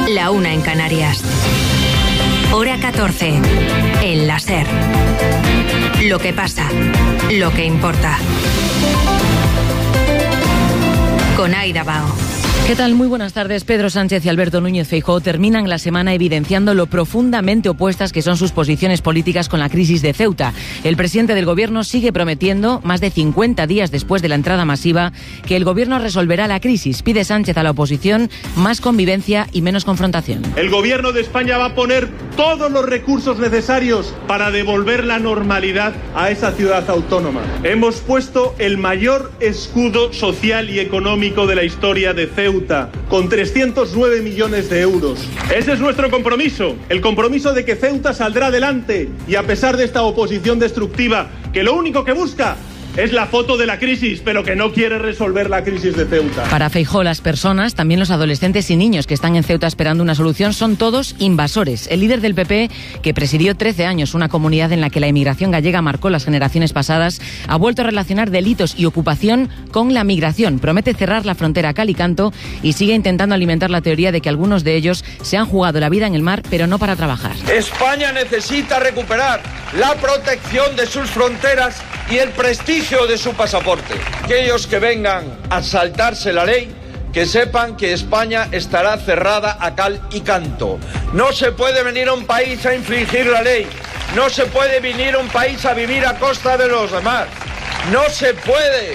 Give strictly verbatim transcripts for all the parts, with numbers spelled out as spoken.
La una en Canarias. Hora catorce. El La SER. Lo que pasa, lo que importa. Con Aida Bao. ¿Qué tal? Muy buenas tardes. Pedro Sánchez y Alberto Núñez Feijóo terminan la semana evidenciando lo profundamente opuestas que son sus posiciones políticas con la crisis de Ceuta. El presidente del Gobierno sigue prometiendo, más de cincuenta días después de la entrada masiva, que el Gobierno resolverá la crisis. Pide Sánchez a la oposición más convivencia y menos confrontación. El Gobierno de España va a poner todos los recursos necesarios para devolver la normalidad a esa ciudad autónoma. Hemos puesto el mayor escudo social y económico de la historia de Ceuta, con trescientos nueve millones de euros. Ese es nuestro compromiso, el compromiso de que Ceuta saldrá adelante y a pesar de esta oposición destructiva, que lo único que busca es la foto de la crisis, pero que no quiere resolver la crisis de Ceuta. Para Feijóo, las personas, también los adolescentes y niños que están en Ceuta esperando una solución, son todos invasores. El líder del P P, que presidió trece años una comunidad en la que la inmigración gallega marcó las generaciones pasadas, ha vuelto a relacionar delitos y ocupación con la migración. Promete cerrar la frontera a cal y canto y sigue intentando alimentar la teoría de que algunos de ellos se han jugado la vida en el mar, pero no para trabajar. España necesita recuperar la protección de sus fronteras y el prestigio de su pasaporte. Aquellos que vengan a saltarse la ley, que sepan que España estará cerrada a cal y canto. No se puede venir a un país a infringir la ley. No se puede venir a un país a vivir a costa de los demás. No se puede.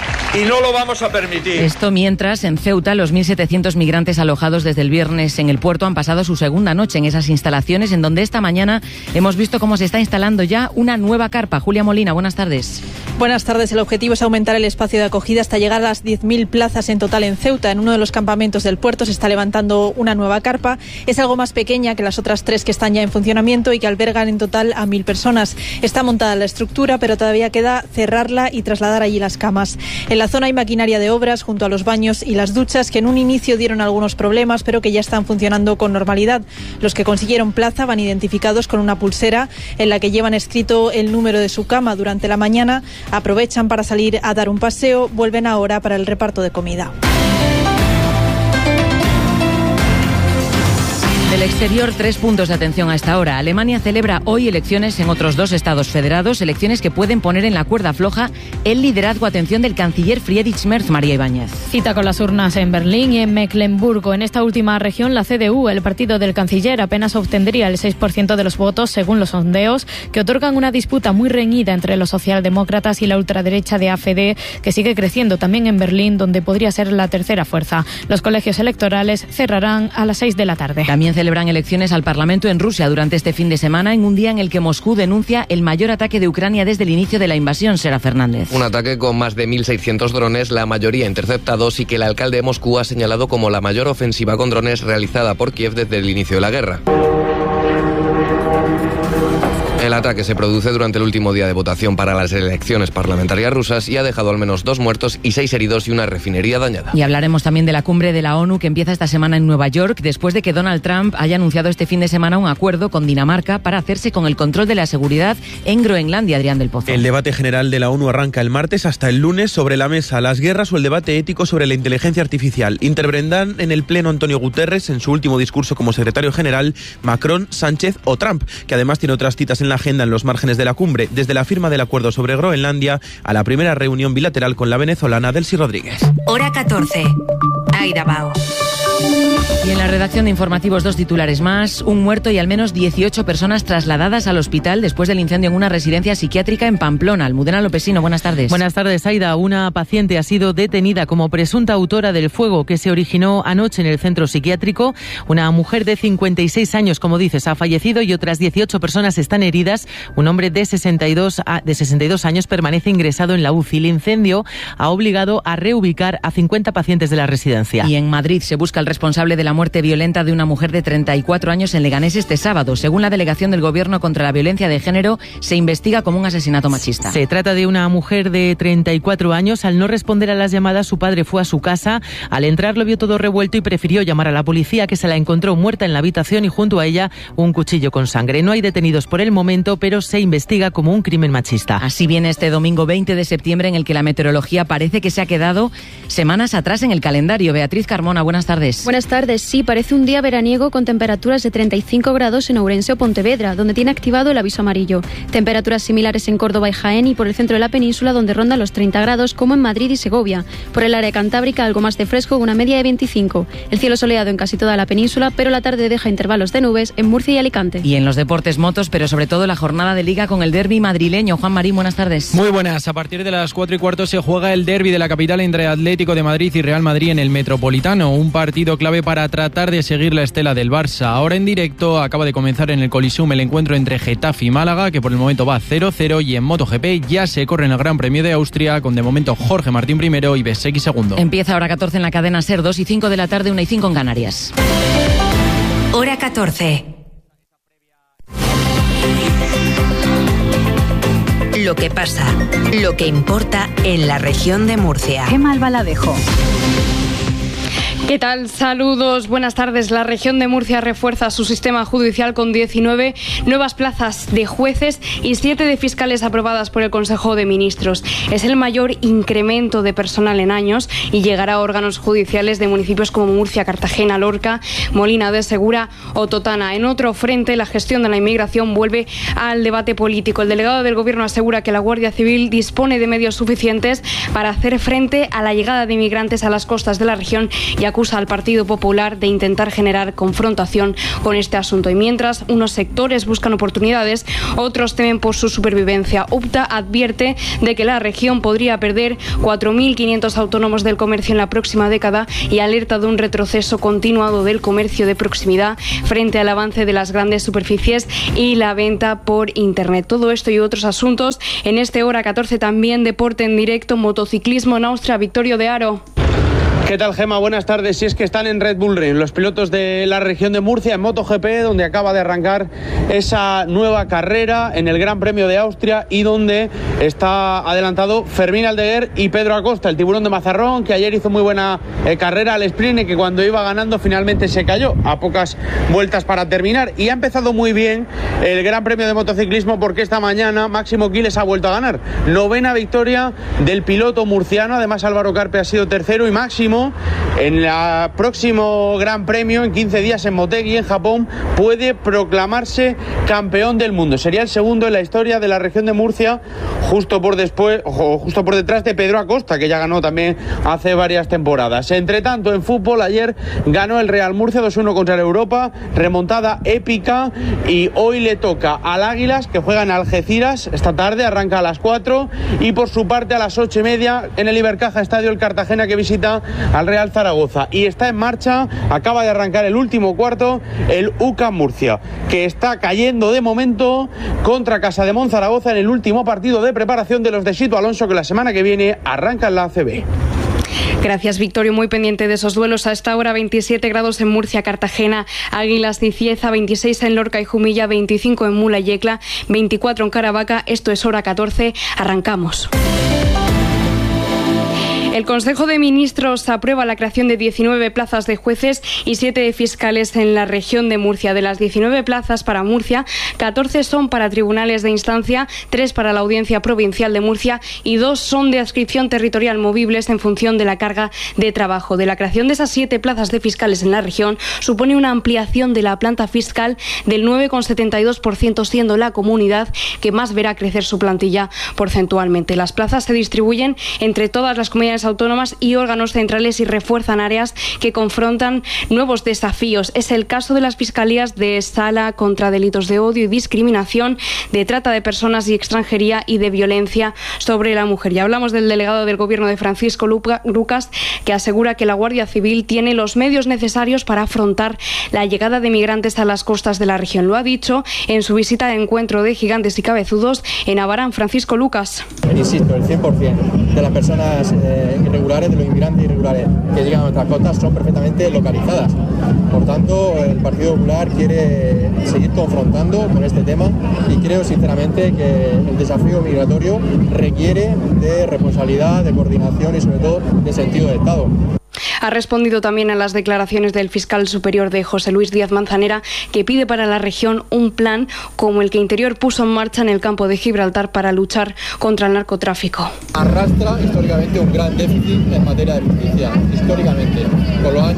Y no lo vamos a permitir. Esto mientras, en Ceuta, los mil setecientos migrantes alojados desde el viernes en el puerto han pasado su segunda noche en esas instalaciones, en donde esta mañana hemos visto cómo se está instalando ya una nueva carpa. Julia Molina, buenas tardes. Buenas tardes. El objetivo es aumentar el espacio de acogida hasta llegar a las diez mil plazas en total en Ceuta. En uno de los campamentos del puerto se está levantando una nueva carpa. Es algo más pequeña que las otras tres que están ya en funcionamiento y que albergan en total a mil personas. Está montada la estructura, pero todavía queda cerrarla y trasladar allí las camas. En la zona hay maquinaria de obras junto a los baños y las duchas que en un inicio dieron algunos problemas, pero que ya están funcionando con normalidad. Los que consiguieron plaza van identificados con una pulsera en la que llevan escrito el número de su cama durante la mañana, aprovechan para salir a dar un paseo, vuelven ahora para el reparto de comida. Del exterior, tres puntos de atención a esta hora. Alemania celebra hoy elecciones en otros dos estados federados, elecciones que pueden poner en la cuerda floja el liderazgo, atención, del canciller Friedrich Merz. María Ibáñez. Cita con las urnas en Berlín y en Mecklemburgo. En esta última región, la C D U, el partido del canciller, apenas obtendría el seis por ciento de los votos, según los sondeos, que otorgan una disputa muy reñida entre los socialdemócratas y la ultraderecha de A F D, que sigue creciendo también en Berlín, donde podría ser la tercera fuerza. Los colegios electorales cerrarán a las seis de la tarde. También celebran elecciones al Parlamento en Rusia durante este fin de semana, en un día en el que Moscú denuncia el mayor ataque de Ucrania desde el inicio de la invasión. Sera Fernández. Un ataque con más de mil seiscientos drones, la mayoría interceptados, y que el alcalde de Moscú ha señalado como la mayor ofensiva con drones realizada por Kiev desde el inicio de la guerra. El ataque se produce durante el último día de votación para las elecciones parlamentarias rusas y ha dejado al menos dos muertos y seis heridos y una refinería dañada. Y hablaremos también de la cumbre de la ONU que empieza esta semana en Nueva York, después de que Donald Trump haya anunciado este fin de semana un acuerdo con Dinamarca para hacerse con el control de la seguridad en Groenlandia. Adrián del Pozo. El debate general de la ONU arranca el martes hasta el lunes. Sobre la mesa, las guerras o el debate ético sobre la inteligencia artificial. Intervendrán en el pleno Antonio Guterres en su último discurso como secretario general, Macron, Sánchez o Trump, que además tiene otras citas en la agenda en los márgenes de la cumbre, desde la firma del acuerdo sobre Groenlandia a la primera reunión bilateral con la venezolana Delcy Rodríguez. Hora catorce. Aida Bao. Y en la redacción de informativos, dos titulares más. Un muerto y al menos dieciocho personas trasladadas al hospital después del incendio en una residencia psiquiátrica en Pamplona. Almudena Lopesino, buenas tardes. Buenas tardes, Aida. Una paciente ha sido detenida como presunta autora del fuego que se originó anoche en el centro psiquiátrico. Una mujer de cincuenta y seis años, como dices, ha fallecido y otras dieciocho personas están heridas. Un hombre de sesenta y dos, de sesenta y dos años permanece ingresado en la U C I. El incendio ha obligado a reubicar a cincuenta pacientes de la residencia. Y en Madrid se busca el responsable de la muerte violenta de una mujer de treinta y cuatro años en Leganés este sábado. Según la delegación del Gobierno contra la Violencia de Género, se investiga como un asesinato machista. Se trata de una mujer de treinta y cuatro años. Al no responder a las llamadas, su padre fue a su casa. Al entrar lo vio todo revuelto y prefirió llamar a la policía, que se la encontró muerta en la habitación y junto a ella un cuchillo con sangre. No hay detenidos por el momento, pero se investiga como un crimen machista. Así viene este domingo veinte de septiembre, en el que la meteorología parece que se ha quedado semanas atrás en el calendario. Beatriz Carmona, buenas tardes. Buenas tardes. Pues sí, parece un día veraniego con temperaturas de treinta y cinco grados en Ourense o Pontevedra, donde tiene activado el aviso amarillo. Temperaturas similares en Córdoba y Jaén y por el centro de la península, donde ronda los treinta grados, como en Madrid y Segovia. Por el área cantábrica, algo más de fresco, una media de veinticinco. El cielo soleado en casi toda la península, pero la tarde deja intervalos de nubes en Murcia y Alicante. Y en los deportes, motos, pero sobre todo la jornada de Liga con el derbi madrileño. Juan Marín, buenas tardes. Muy buenas. A partir de las cuatro y cuarto se juega el derbi de la capital entre Atlético de Madrid y Real Madrid en el Metropolitano. Un partido clave para tratar de seguir la estela del Barça. Ahora en directo acaba de comenzar en el Coliseum el encuentro entre Getafe y Málaga, que por el momento va cero cero, y en MotoGP ya se corre en el Gran Premio de Austria con de momento Jorge Martín primero y Bezzecchi segundo. Empieza hora catorce en la cadena SER, dos y cinco de la tarde, una y cinco en Canarias. Hora catorce. Lo que pasa, lo que importa en la región de Murcia. Gemma Albaladejo. ¿Qué tal? Saludos, buenas tardes. La región de Murcia refuerza su sistema judicial con diecinueve nuevas plazas de jueces y siete de fiscales aprobadas por el Consejo de Ministros. Es el mayor incremento de personal en años y llegará a órganos judiciales de municipios como Murcia, Cartagena, Lorca, Molina de Segura o Totana. En otro frente, la gestión de la inmigración vuelve al debate político. El delegado del Gobierno asegura que la Guardia Civil dispone de medios suficientes para hacer frente a la llegada de inmigrantes a las costas de la región y acusa al Partido Popular de intentar generar confrontación con este asunto. Y mientras unos sectores buscan oportunidades, otros temen por su supervivencia. UPTA advierte de que la región podría perder cuatro mil quinientos autónomos del comercio en la próxima década y alerta de un retroceso continuado del comercio de proximidad frente al avance de las grandes superficies y la venta por Internet. Todo esto y otros asuntos en este Hora catorce. También deporte en directo, motociclismo en Austria, Victorio de Aro. ¿Qué tal, Gemma? Buenas tardes. Si es que están en Red Bull Ring los pilotos de la región de Murcia en MotoGP, donde acaba de arrancar esa nueva carrera en el Gran Premio de Austria y donde está adelantado Fermín Aldeguer y Pedro Acosta, el tiburón de Mazarrón, que ayer hizo muy buena eh, carrera al sprint y que cuando iba ganando finalmente se cayó a pocas vueltas para terminar. Y ha empezado muy bien el Gran Premio de motociclismo porque esta mañana Máximo Quiles ha vuelto a ganar. Novena victoria del piloto murciano. Además, Álvaro Carpe ha sido tercero y Máximo en el próximo Gran Premio, en quince días en Motegi, en Japón, puede proclamarse campeón del mundo. Sería el segundo en la historia de la región de Murcia, justo por después, o justo por detrás de Pedro Acosta, que ya ganó también hace varias temporadas. Entre tanto, en fútbol, ayer ganó el Real Murcia dos uno contra el Europa, remontada épica, y hoy le toca al Águilas, que juega en Algeciras esta tarde, arranca a las cuatro, y por su parte a las ocho y media en el Ibercaja Estadio el Cartagena, que visita al Real Zaragoza. Y está en marcha, acaba de arrancar el último cuarto, el U C A M Murcia, que está cayendo de momento contra Casademón Zaragoza en el último partido de preparación de los de Sito Alonso, que la semana que viene arranca en la A C B. Gracias, Victorio. Muy pendiente de esos duelos. A esta hora veintisiete grados en Murcia, Cartagena, Águilas y Cieza, veintiséis en Lorca y Jumilla, veinticinco en Mula y Yecla, veinticuatro en Caravaca. Esto es Hora catorce. Arrancamos. El Consejo de Ministros aprueba la creación de diecinueve plazas de jueces y siete de fiscales en la región de Murcia. De las diecinueve plazas para Murcia, catorce son para tribunales de instancia, tres para la Audiencia Provincial de Murcia y dos son de adscripción territorial movibles en función de la carga de trabajo. De la creación de esas siete plazas de fiscales en la región supone una ampliación de la planta fiscal del nueve coma setenta y dos por ciento, siendo la comunidad que más verá crecer su plantilla porcentualmente. Las plazas se distribuyen entre todas las comunidades autónomas y órganos centrales y refuerzan áreas que confrontan nuevos desafíos. Es el caso de las fiscalías de Sala contra delitos de odio y discriminación, de trata de personas y extranjería y de violencia sobre la mujer. Y hablamos del delegado del Gobierno de Francisco Lucas, que asegura que la Guardia Civil tiene los medios necesarios para afrontar la llegada de migrantes a las costas de la región. Lo ha dicho en su visita de encuentro de gigantes y cabezudos en Abarán. Francisco Lucas. Insisto, el cien por ciento de las personas eh, irregulares, de los inmigrantes irregulares que llegan a nuestras costas son perfectamente localizadas. Por tanto, el Partido Popular quiere seguir confrontando con este tema y creo sinceramente que el desafío migratorio requiere de responsabilidad, de coordinación y sobre todo de sentido de Estado. Ha respondido también a las declaraciones del fiscal superior de José Luis Díaz Manzanera, que pide para la región un plan como el que Interior puso en marcha en el campo de Gibraltar para luchar contra el narcotráfico. Arrastra históricamente un gran déficit en materia de justicia, históricamente. Con los años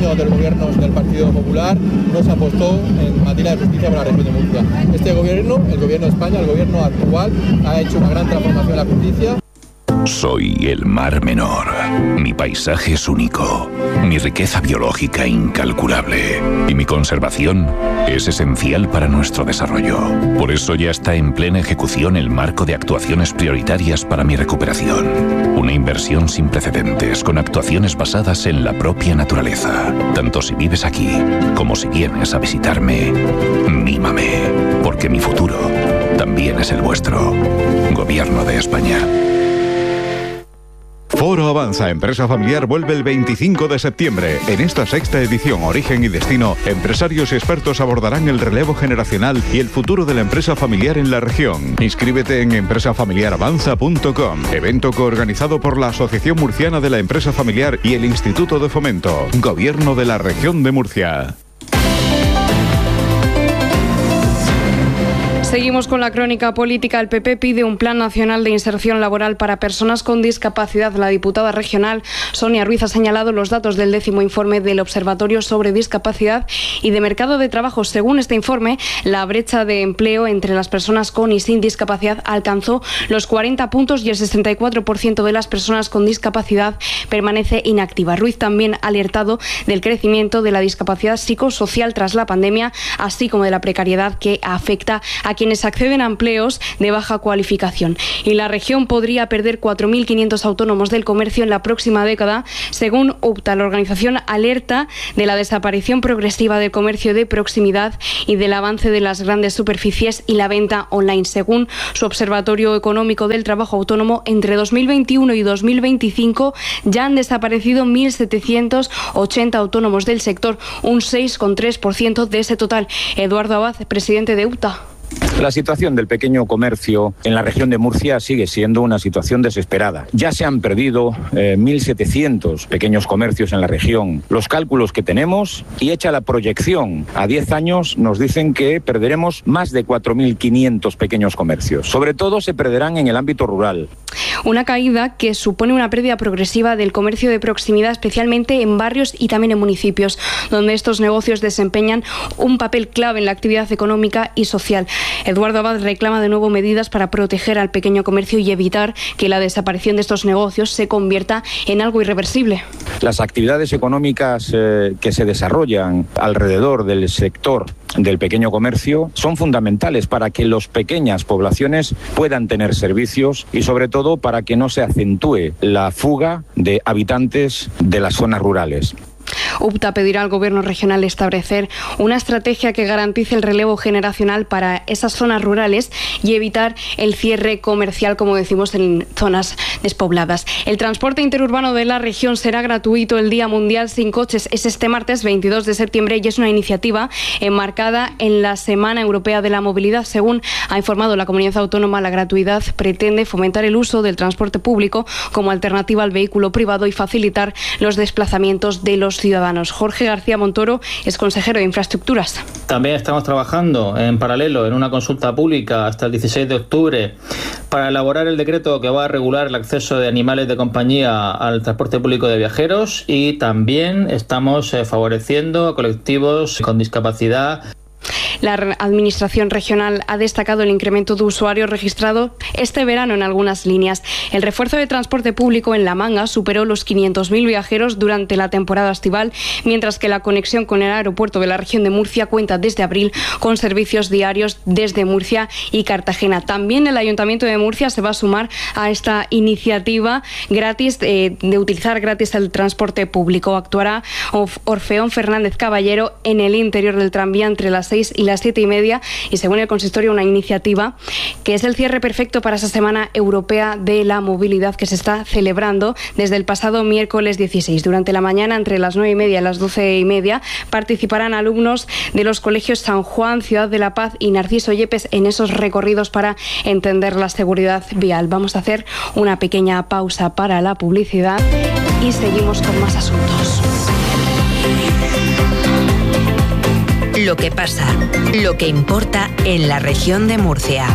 años del gobierno del Partido Popular no se apostó en materia de justicia para la región de Murcia. Este gobierno, el gobierno de España, el gobierno actual, ha hecho una gran transformación en la justicia. Soy el Mar Menor. Mi paisaje es único, mi riqueza biológica incalculable y mi conservación es esencial para nuestro desarrollo. Por eso ya está en plena ejecución el marco de actuaciones prioritarias para mi recuperación. Una inversión sin precedentes con actuaciones basadas en la propia naturaleza. Tanto si vives aquí como si vienes a visitarme, mímame, porque mi futuro también es el vuestro. Gobierno de España. Foro Avanza Empresa Familiar vuelve el veinticinco de septiembre. En esta sexta edición Origen y Destino, empresarios y expertos abordarán el relevo generacional y el futuro de la empresa familiar en la región. Inscríbete en empresa familiar avanza punto com, evento coorganizado por la Asociación Murciana de la Empresa Familiar y el Instituto de Fomento. Gobierno de la Región de Murcia. Seguimos con la crónica política. El P P pide un plan nacional de inserción laboral para personas con discapacidad. La diputada regional Sonia Ruiz ha señalado los datos del décimo informe del Observatorio sobre Discapacidad y de Mercado de Trabajo. Según este informe, la brecha de empleo entre las personas con y sin discapacidad alcanzó los cuarenta puntos y el sesenta y cuatro por ciento de las personas con discapacidad permanece inactiva. Ruiz también ha alertado del crecimiento de la discapacidad psicosocial tras la pandemia, así como de la precariedad que afecta a quienes quienes acceden a empleos de baja cualificación. Y la región podría perder cuatro mil quinientos autónomos del comercio en la próxima década. Según UPTA, la organización alerta de la desaparición progresiva del comercio de proximidad y del avance de las grandes superficies y la venta online. Según su Observatorio Económico del Trabajo Autónomo, entre dos mil veintiuno y dos mil veinticinco ya han desaparecido mil setecientos ochenta autónomos del sector, un seis coma tres por ciento de ese total. Eduardo Abad, presidente de UPTA. La situación del pequeño comercio en la región de Murcia sigue siendo una situación desesperada. Ya se han perdido eh, mil setecientos pequeños comercios en la región. Los cálculos que tenemos y hecha la proyección a diez años nos dicen que perderemos más de cuatro mil quinientos pequeños comercios. Sobre todo se perderán en el ámbito rural. Una caída que supone una pérdida progresiva del comercio de proximidad, especialmente en barrios y también en municipios, donde estos negocios desempeñan un papel clave en la actividad económica y social. Eduardo Abad reclama de nuevo medidas para proteger al pequeño comercio y evitar que la desaparición de estos negocios se convierta en algo irreversible. Las actividades económicas eh, que se desarrollan alrededor del sector del pequeño comercio son fundamentales para que las pequeñas poblaciones puedan tener servicios y sobre todo para que no se acentúe la fuga de habitantes de las zonas rurales. UPTA pedirá al Gobierno regional establecer una estrategia que garantice el relevo generacional para esas zonas rurales y evitar el cierre comercial, como decimos, en zonas despobladas. El transporte interurbano de la región será gratuito el Día Mundial Sin Coches. Es este martes veintidós de septiembre y es una iniciativa enmarcada en la Semana Europea de la Movilidad. Según ha informado la Comunidad Autónoma, la gratuidad pretende fomentar el uso del transporte público como alternativa al vehículo privado y facilitar los desplazamientos de los ciudadanos. Jorge García Montoro es consejero de Infraestructuras. También estamos trabajando en paralelo en una consulta pública hasta el dieciséis de octubre para elaborar el decreto que va a regular el acceso de animales de compañía al transporte público de viajeros, y también estamos eh, favoreciendo a colectivos con discapacidad. La Administración regional ha destacado el incremento de usuarios registrado este verano en algunas líneas. El refuerzo de transporte público en La Manga superó los quinientos mil viajeros durante la temporada estival, mientras que la conexión con el aeropuerto de la región de Murcia cuenta desde abril con servicios diarios desde Murcia y Cartagena. También el Ayuntamiento de Murcia se va a sumar a esta iniciativa gratis eh, de utilizar gratis el transporte público. Actuará Orfeón Fernández Caballero en el interior del tranvía entre las seis y las siete y media, y según el consistorio una iniciativa que es el cierre perfecto para esa Semana Europea de la Movilidad que se está celebrando desde el pasado miércoles dieciséis. Durante la mañana, entre las nueve y media y las doce y media, participarán alumnos de los colegios San Juan, Ciudad de la Paz y Narciso Yepes en esos recorridos para entender la seguridad vial. Vamos a hacer una pequeña pausa para la publicidad y seguimos con más asuntos. Lo que pasa, lo que importa en la región de Murcia.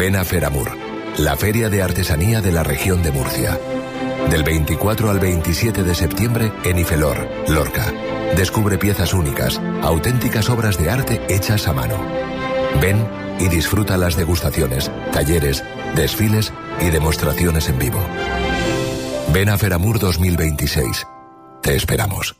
Ven a Feramur, la feria de artesanía de la región de Murcia. Del veinticuatro al veintisiete de septiembre en Ifelor, Lorca. Descubre piezas únicas, auténticas obras de arte hechas a mano. Ven y disfruta las degustaciones, talleres, desfiles y demostraciones en vivo. Ven a Feramur dos mil veintiséis. Te esperamos.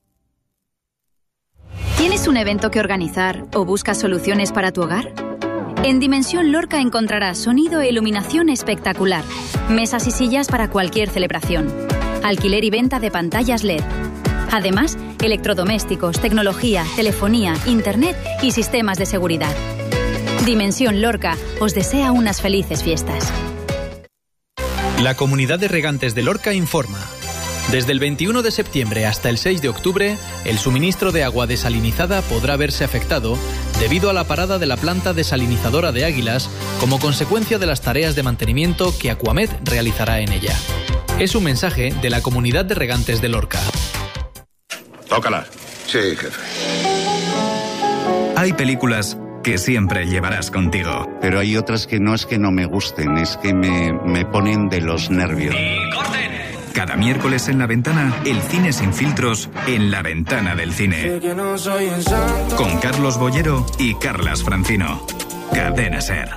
¿Tienes un evento que organizar o buscas soluciones para tu hogar? En Dimensión Lorca encontrarás sonido e iluminación espectacular, mesas y sillas para cualquier celebración, alquiler y venta de pantallas L E D. Además, electrodomésticos, tecnología, telefonía, internet y sistemas de seguridad. Dimensión Lorca os desea unas felices fiestas. La Comunidad de Regantes de Lorca informa. Desde el veintiuno de septiembre hasta el seis de octubre, el suministro de agua desalinizada podrá verse afectado debido a la parada de la planta desalinizadora de Águilas como consecuencia de las tareas de mantenimiento que Acuamed realizará en ella. Es un mensaje de la Comunidad de Regantes de Lorca. Tócala. Sí, jefe. Hay películas que siempre llevarás contigo. Pero hay otras que no es que no me gusten, es que me, me ponen de los nervios. ¡Y corten! Cada miércoles en La Ventana, el cine sin filtros en La Ventana del Cine. Con Carlos Bollero y Carlas Francino. Cadena SER.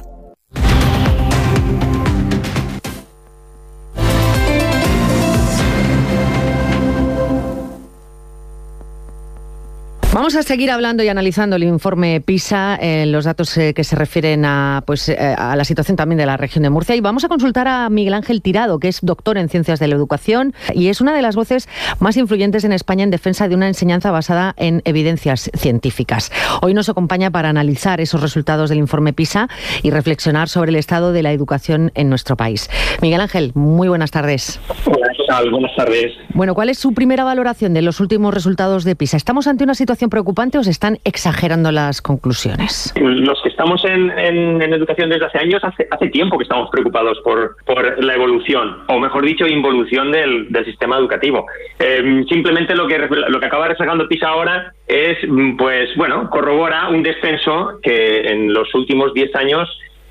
Vamos a seguir hablando y analizando el informe PISA, eh, los datos eh, que se refieren a, pues, eh, a la situación también de la región de Murcia. Y vamos a consultar a Miguel Ángel Tirado, que es doctor en Ciencias de la Educación y es una de las voces más influyentes en España en defensa de una enseñanza basada en evidencias científicas. Hoy nos acompaña para analizar esos resultados del informe PISA y reflexionar sobre el estado de la educación en nuestro país. Miguel Ángel, muy buenas tardes. Hola, ¿qué tal? Buenas tardes. Bueno, ¿cuál es su primera valoración de los últimos resultados de PISA? ¿Estamos ante una situación preocupante o se están exagerando las conclusiones? Los que estamos en, en, en educación desde hace años, hace, hace tiempo que estamos preocupados por, por la evolución, o mejor dicho, involución del, del sistema educativo. Eh, simplemente lo que, lo que acaba reflejando PISA ahora es, pues bueno, corrobora un descenso que en los últimos diez años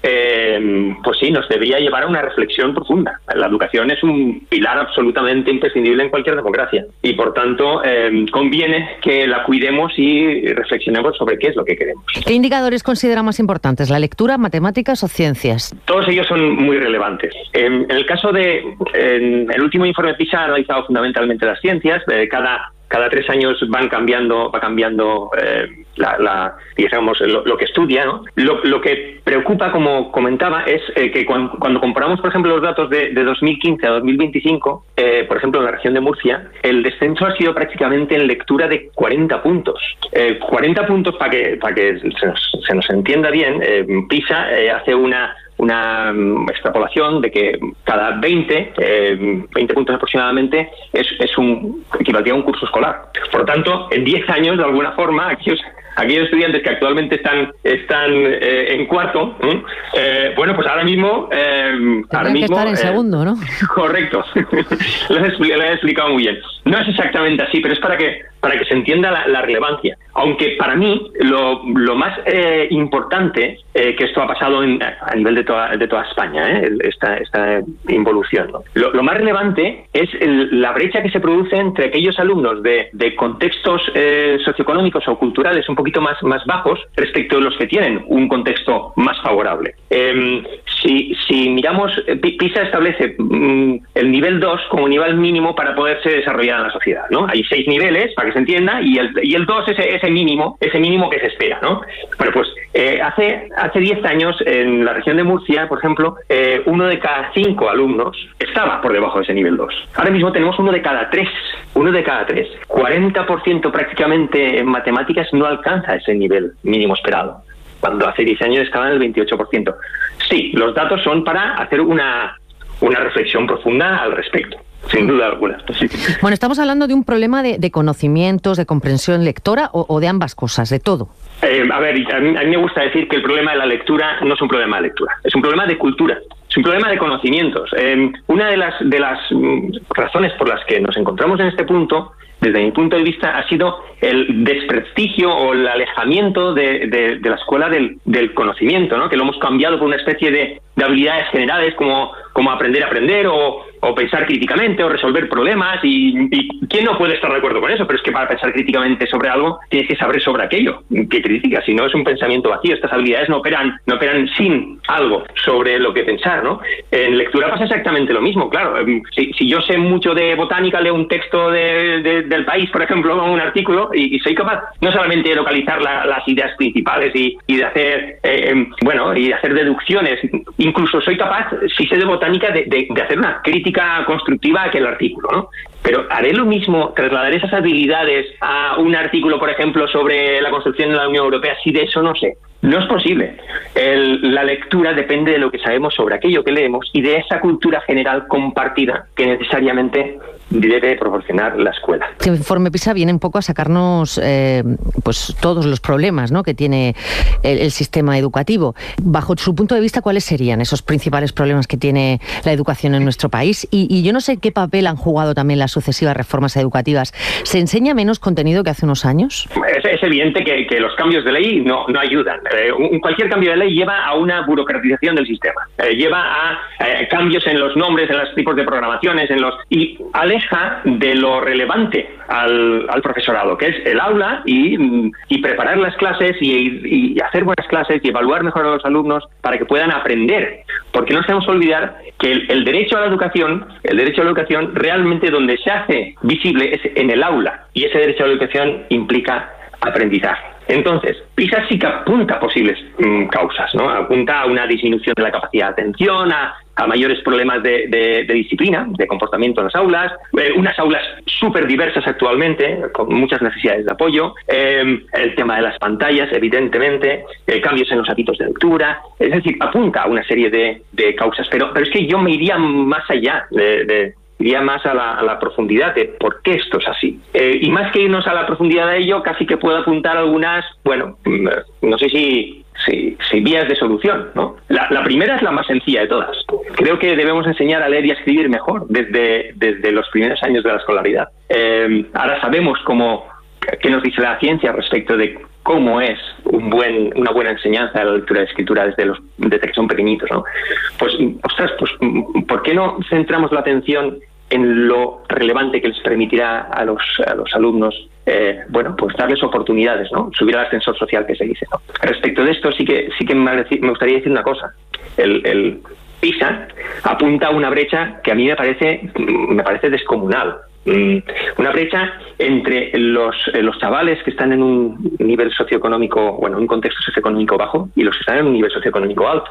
Eh, pues sí, nos debería llevar a una reflexión profunda. La educación es un pilar absolutamente imprescindible en cualquier democracia y, por tanto, eh, conviene que la cuidemos y reflexionemos sobre qué es lo que queremos. ¿Qué indicadores considera más importantes? ¿La lectura, matemáticas o ciencias? Todos ellos son muy relevantes. Eh, en el caso de... En el último informe PISA ha analizado fundamentalmente las ciencias. Eh, cada... Cada tres años van cambiando, va cambiando eh, la, la, digamos, lo, lo que estudia, ¿no? Lo, lo que preocupa, como comentaba, es eh, que cuando, cuando comparamos, por ejemplo, los datos de, de dos mil quince a dos mil veinticinco, eh, por ejemplo, en la región de Murcia, el descenso ha sido prácticamente en lectura de cuarenta puntos. Eh, cuarenta puntos, para que, para que se nos, se nos entienda bien, eh, PISA eh, hace una... una um, extrapolación de que cada veinte, eh, veinte puntos aproximadamente es, es un equivaldría a un curso escolar. Por lo tanto, en diez años, de alguna forma, aquellos, aquellos estudiantes que actualmente están están eh, en cuarto, ¿eh? Eh, bueno, pues ahora mismo... Eh, ahora mismo que estar en eh, segundo, ¿no? Correcto. lo, he, lo he explicado muy bien. No es exactamente así, pero es para que para que se entienda la, la relevancia. Aunque para mí lo, lo más eh, importante eh, que esto ha pasado en, a nivel de toda, de toda España, ¿eh? esta, esta involución, ¿no? Lo, lo más relevante es el, la brecha que se produce entre aquellos alumnos de, de contextos eh, socioeconómicos o culturales un poquito más, más bajos respecto a los que tienen un contexto más favorable. Eh, si, si miramos, PISA establece mm, el nivel dos como nivel mínimo para poderse desarrollar en la sociedad, ¿no? Hay seis niveles, para que se entienda, y el y el dos es ese, ese mínimo, ese mínimo que se espera, ¿no? Bueno, pues eh, hace hace diez años en la región de Murcia, por ejemplo, eh, uno de cada cinco alumnos estaba por debajo de ese nivel dos. Ahora mismo tenemos uno de cada tres, uno de cada tres. cuarenta por ciento prácticamente en matemáticas no alcanza ese nivel mínimo esperado, cuando hace diez años estaba en el veintiocho por ciento. Sí, los datos son para hacer una, una reflexión profunda al respecto. Sin duda alguna. Sí. Bueno, estamos hablando de un problema de, de conocimientos, de comprensión lectora o, o de ambas cosas, de todo. Eh, a ver, a mí, a mí me gusta decir que el problema de la lectura no es un problema de lectura, es un problema de cultura. es un problema de conocimientos. Eh, una de las, de las razones por las que nos encontramos en este punto, desde mi punto de vista, ha sido el desprestigio o el alejamiento de, de, de la escuela del, del conocimiento, ¿no? Que lo hemos cambiado por una especie de, de habilidades generales como, como aprender a aprender o, o pensar críticamente o resolver problemas y, y ¿quién no puede estar de acuerdo con eso? Pero es que para pensar críticamente sobre algo tienes que saber sobre aquello que criticas, si no es un pensamiento vacío. Estas habilidades no operan, no operan sin algo sobre lo que pensar, ¿no? En lectura pasa exactamente lo mismo, claro. Si, si yo sé mucho de botánica, leo un texto de, de, del País, por ejemplo, un artículo, y, y soy capaz no solamente de localizar la, las ideas principales y, y de hacer, eh, bueno, y de hacer deducciones, incluso soy capaz, si sé de botánica, de, de, de hacer una crítica constructiva a aquel artículo, ¿no? Pero haré lo mismo, trasladaré esas habilidades a un artículo, por ejemplo, sobre la construcción de la Unión Europea, si de eso no sé. No es posible. El, la lectura depende de lo que sabemos sobre aquello que leemos y de esa cultura general compartida que necesariamente debe proporcionar la escuela. Este informe PISA viene un poco a sacarnos eh, pues todos los problemas, ¿no?, que tiene el, el sistema educativo. Bajo su punto de vista, ¿cuáles serían esos principales problemas que tiene la educación en nuestro país? Y, y yo no sé qué papel han jugado también las sucesivas reformas educativas. ¿Se enseña menos contenido que hace unos años? Es, es evidente que, que los cambios de ley no, no ayudan. Eh, un, cualquier cambio de ley lleva a una burocratización del sistema. Eh, lleva a eh, cambios en los nombres, en los tipos de programaciones, en los y aleja de lo relevante al, al profesorado, que es el aula y, y preparar las clases y, y hacer buenas clases y evaluar mejor a los alumnos para que puedan aprender. Porque no tenemos que olvidar que el, el derecho a la educación, el derecho a la educación realmente donde se hace visible es en el aula, y ese derecho a la educación implica aprendizaje. Entonces, PISA sí que apunta a posibles mmm, causas, ¿no? Apunta a una disminución de la capacidad de atención, a, a mayores problemas de, de, de disciplina, de comportamiento en las aulas, eh, unas aulas súper diversas actualmente, con muchas necesidades de apoyo, eh, el tema de las pantallas, evidentemente, eh, cambios en los hábitos de lectura, es decir, apunta a una serie de, de causas. Pero, pero es que yo me iría más allá de... de iría más a la, a la profundidad de por qué esto es así. Eh, y más que irnos a la profundidad de ello, casi que puedo apuntar algunas, bueno, no sé si, si, si vías de solución, ¿no? La, la primera es la más sencilla de todas. Creo que debemos enseñar a leer y a escribir mejor desde, desde los primeros años de la escolaridad. Eh, ahora sabemos cómo, qué nos dice la ciencia respecto de cómo es un buen, una buena enseñanza de la lectura y escritura desde, los, desde que son pequeñitos, ¿no? Pues, ostras, pues, ¿por qué no centramos la atención en lo relevante que les permitirá a los, a los alumnos, eh, bueno, pues darles oportunidades, ¿no? Subir al ascensor social que se dice, ¿no? Respecto de esto sí que sí que me, me gustaría decir una cosa. El, el PISA apunta a una brecha que a mí me parece me parece descomunal. Una brecha entre los, los chavales que están en un nivel socioeconómico, bueno, en un contexto socioeconómico bajo, y los que están en un nivel socioeconómico alto.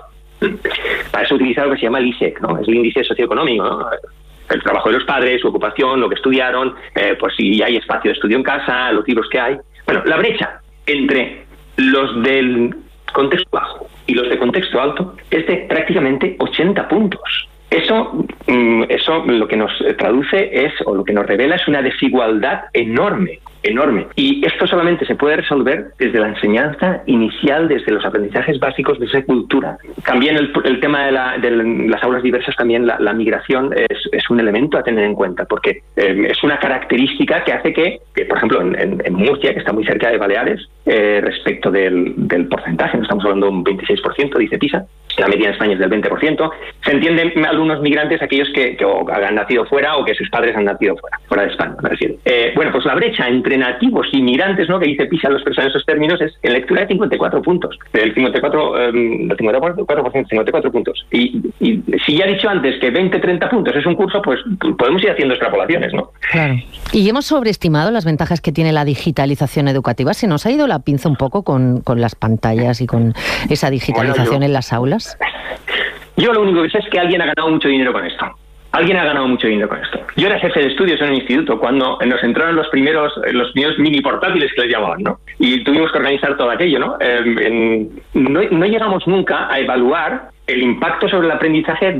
Para eso utilizar lo que se llama el I S E C, ¿no? Es el índice socioeconómico, ¿no? El trabajo de los padres, su ocupación, lo que estudiaron, eh, pues si hay espacio de estudio en casa, los libros que hay. Bueno, la brecha entre los del contexto bajo y los de contexto alto es de prácticamente ochenta puntos. Eso, eso lo que nos traduce es, o lo que nos revela es una desigualdad enorme, enorme. Y esto solamente se puede resolver desde la enseñanza inicial, desde los aprendizajes básicos de esa cultura. También el, el tema de, la, de las aulas diversas, también la, la migración es, es un elemento a tener en cuenta, porque eh, es una característica que hace que, que por ejemplo, en, en, en Murcia, que está muy cerca de Baleares, eh, respecto del, del porcentaje, no estamos hablando de un veintiséis por ciento, dice PISA, la media en España es del veinte por ciento, se entienden alumnos migrantes aquellos que, que o han nacido fuera o que sus padres han nacido fuera, fuera de España, me refiero. Eh, bueno, pues la brecha entre nativos y migrantes, ¿no?, que dice PISA los expresa en esos términos, es en lectura de cincuenta y cuatro puntos, del cincuenta y cuatro, eh, del cincuenta y cuatro por ciento, cincuenta y cuatro puntos. Y, y si ya he dicho antes que veinte, treinta puntos es un curso, pues podemos ir haciendo extrapolaciones, ¿no? Claro. Y hemos sobreestimado las ventajas que tiene la digitalización educativa. ¿Se nos ha ido la pinza un poco con, con las pantallas y con esa digitalización bueno, yo... en las aulas? Yo lo único que sé es que alguien ha ganado mucho dinero con esto. Alguien ha ganado mucho dinero con esto. Yo era jefe de estudios en un instituto cuando nos entraron los primeros los primeros mini portátiles que les llamaban, ¿no? Y tuvimos que organizar todo aquello, ¿no? Eh, en, no, no llegamos nunca a evaluar el impacto sobre el aprendizaje de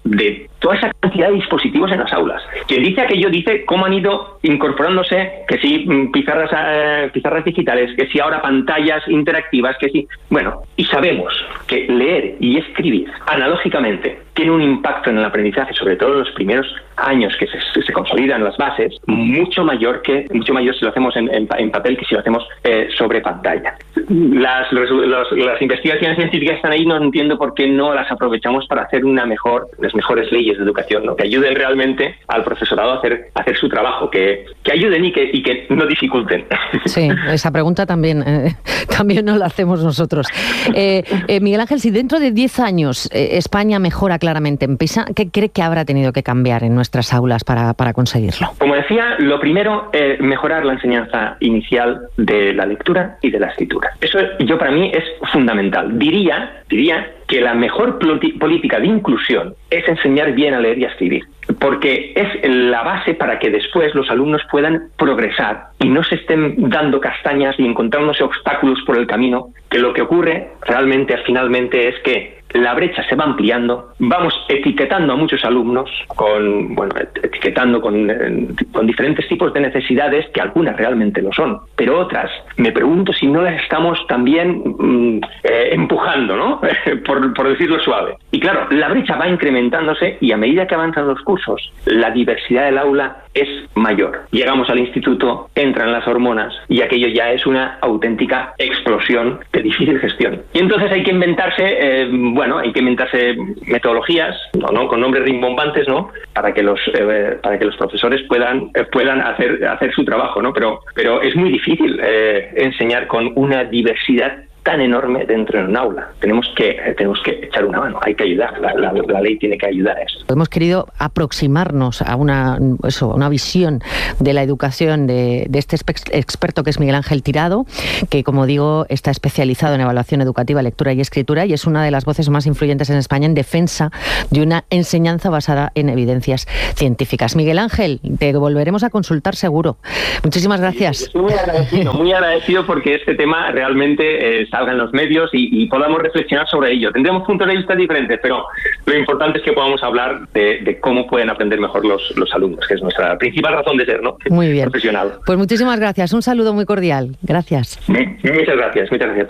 de toda esa cantidad de dispositivos en las aulas. Quien dice aquello dice cómo han ido incorporándose, que si pizarras, eh, pizarras digitales, que si ahora pantallas interactivas, que si... Bueno, y sabemos que leer y escribir analógicamente tiene un impacto en el aprendizaje, sobre todo en los primeros años que se, se consolidan las bases, mucho mayor que mucho mayor si lo hacemos en, en, en papel que si lo hacemos eh, sobre pantalla. Las, los, los, las investigaciones científicas están ahí, no entiendo por qué no las aprovechamos para hacer una mejor, las mejores leyes de educación, ¿no? Que ayuden realmente al profesorado a hacer, a hacer su trabajo, que, que ayuden y que, y que no dificulten. Sí, esa pregunta también, eh, también nos la hacemos nosotros. Eh, eh, Miguel Ángel, si dentro de diez años eh, España mejora claramente en PISA, ¿qué cree que habrá tenido que cambiar en nuestras aulas para, para conseguirlo? Como decía, lo primero es mejorar la enseñanza inicial de la lectura y de la escritura. Eso yo para mí es fundamental. Diría, diría que la mejor política de inclusión es enseñar bien a leer y a escribir, porque es la base para que después los alumnos puedan progresar y no se estén dando castañas y encontrándose obstáculos por el camino, que lo que ocurre realmente finalmente es que la brecha se va ampliando, vamos etiquetando a muchos alumnos, con bueno, etiquetando con, eh, con diferentes tipos de necesidades, que algunas realmente lo son, pero otras, me pregunto si no las estamos también mm, eh, empujando, ¿no? por, por decirlo suave. Y claro, la brecha va incrementándose y a medida que avanzan los cursos, la diversidad del aula es mayor. Llegamos al instituto, entran las hormonas y aquello ya es una auténtica explosión de difícil gestión. Y entonces hay que inventarse, eh, bueno, hay que inventarse metodologías, ¿no? ¿no? Con nombres rimbombantes, ¿no? Para que los eh, para que los profesores puedan eh, puedan hacer hacer su trabajo, ¿no? Pero pero es muy difícil eh, enseñar con una diversidad tan enorme dentro de un aula. Tenemos que tenemos que echar una mano, hay que ayudar, la, la, la ley tiene que ayudar a eso. Hemos querido aproximarnos a una, eso, una visión de la educación de, de este experto que es Miguel Ángel Tirado, que como digo está especializado en evaluación educativa, lectura y escritura, y es una de las voces más influyentes en España en defensa de una enseñanza basada en evidencias científicas. Miguel Ángel, te volveremos a consultar seguro. Muchísimas gracias. Estoy muy agradecido, muy agradecido porque este tema realmente es salga en los medios y, y podamos reflexionar sobre ello. Tendremos puntos de vista diferentes, pero lo importante es que podamos hablar de, de cómo pueden aprender mejor los, los alumnos, que es nuestra principal razón de ser, ¿no? Muy bien. Profesional. Pues muchísimas gracias. Un saludo muy cordial. Gracias. Muchas gracias. Muchas gracias.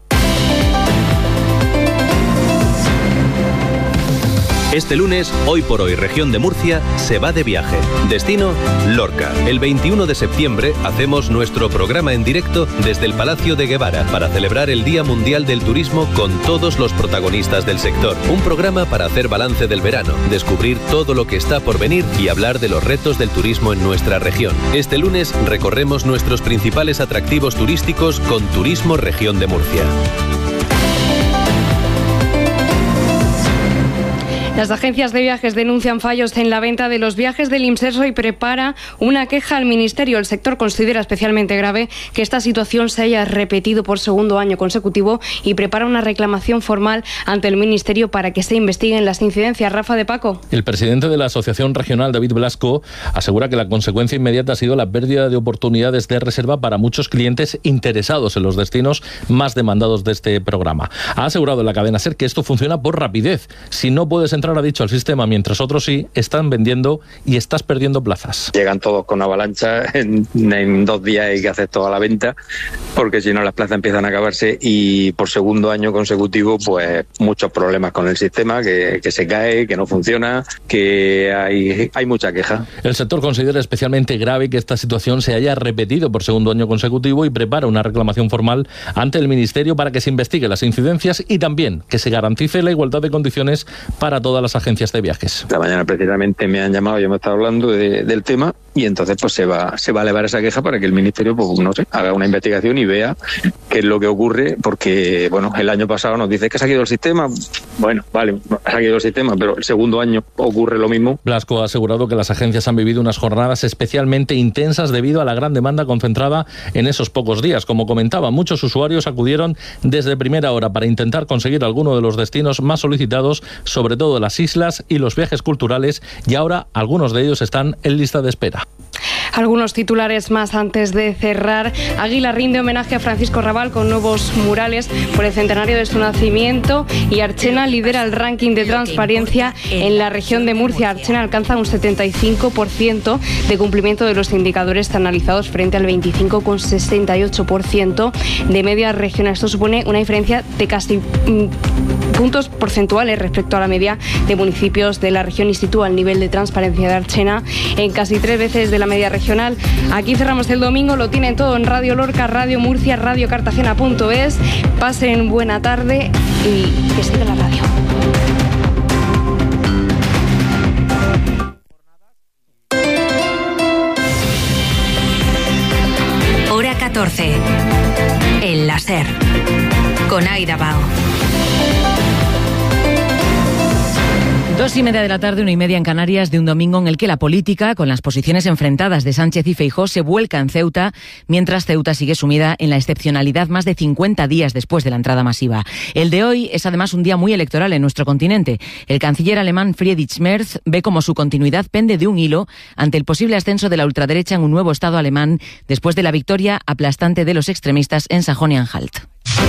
Este lunes, Hoy por Hoy Región de Murcia se va de viaje. Destino, Lorca. El veintiuno de septiembre hacemos nuestro programa en directo desde el Palacio de Guevara para celebrar el Día Mundial del Turismo con todos los protagonistas del sector. Un programa para hacer balance del verano, descubrir todo lo que está por venir y hablar de los retos del turismo en nuestra región. Este lunes recorremos nuestros principales atractivos turísticos con Turismo Región de Murcia. Las agencias de viajes denuncian fallos en la venta de los viajes del IMSERSO y prepara una queja al Ministerio. El sector considera especialmente grave que esta situación se haya repetido por segundo año consecutivo y prepara una reclamación formal ante el Ministerio para que se investiguen las incidencias. Rafa de Paco. El presidente de la Asociación Regional, David Blasco, asegura que la consecuencia inmediata ha sido la pérdida de oportunidades de reserva para muchos clientes interesados en los destinos más demandados de este programa. Ha asegurado en la cadena SER que esto funciona por rapidez. Si no puedes entrar, ha dicho, al sistema, mientras otros sí, están vendiendo y estás perdiendo plazas. Llegan todos con avalancha, en, en dos días hay que hacer toda la venta, porque si no las plazas empiezan a acabarse y por segundo año consecutivo, pues muchos problemas con el sistema, que, que se cae, que no funciona, que hay, hay mucha queja. El sector considera especialmente grave que esta situación se haya repetido por segundo año consecutivo y prepara una reclamación formal ante el Ministerio para que se investigue las incidencias y también que se garantice la igualdad de condiciones para todas las agencias de viajes. Esta mañana precisamente me han llamado, yo me he estado hablando de, del tema y entonces pues se va se va a elevar esa queja para que el Ministerio, pues no sé, haga una investigación y vea qué es lo que ocurre, porque bueno, el año pasado nos dice que se ha ido el sistema, bueno, vale, se ha ido el sistema, pero el segundo año ocurre lo mismo. Blasco ha asegurado que las agencias han vivido unas jornadas especialmente intensas debido a la gran demanda concentrada en esos pocos días. Como comentaba, muchos usuarios acudieron desde primera hora para intentar conseguir alguno de los destinos más solicitados, sobre todo las islas y los viajes culturales, y ahora algunos de ellos están en lista de espera. Algunos titulares más antes de cerrar. Águila rinde homenaje a Francisco Rabal con nuevos murales por el centenario de su nacimiento y Archena lidera el ranking de transparencia en la región de Murcia. Archena alcanza un setenta y cinco por ciento de cumplimiento de los indicadores analizados frente al veinticinco coma sesenta y ocho por ciento de media regional. Esto supone una diferencia de casi puntos porcentuales respecto a la media de municipios de la región y sitúa el nivel de transparencia de Archena en casi tres veces de la media regional. Aquí cerramos el domingo, lo tienen todo en Radio Lorca, Radio Murcia, Radio Cartagena punto es. Pasen buena tarde y que siga la radio. Hora catorce. El láser. Con Aida Bao. Dos y media de la tarde, una y media en Canarias, de un domingo en el que la política, con las posiciones enfrentadas de Sánchez y Feijóo, se vuelca en Ceuta, mientras Ceuta sigue sumida en la excepcionalidad más de cincuenta días después de la entrada masiva. El de hoy es además un día muy electoral en nuestro continente. El canciller alemán Friedrich Merz ve como su continuidad pende de un hilo ante el posible ascenso de la ultraderecha en un nuevo Estado alemán después de la victoria aplastante de los extremistas en Sajonia-Anhalt.